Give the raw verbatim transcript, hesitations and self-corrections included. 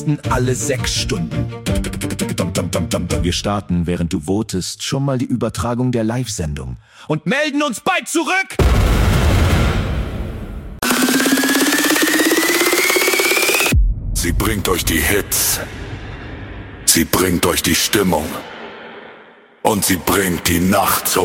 alle sechs Stunden. Wir starten, während du votest, schon mal die Übertragung der Live-Sendung und melden uns bald zurück! Sie bringt euch die Hits, sie bringt euch die Stimmung und sie bringt die Nacht zum